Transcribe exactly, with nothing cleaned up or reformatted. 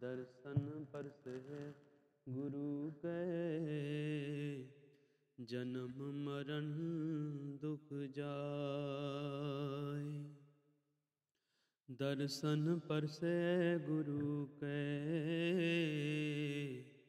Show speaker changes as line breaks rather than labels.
ਦਰਸ਼ਨ ਪਰਸੈ ਗੁਰੂ ਕੈ, ਜਨਮ ਮਰਨ ਦੁਖ ਜਾਇ। ਦਰਸ਼ਨ ਪਰਸੈ ਗੁਰੂ ਕੈ,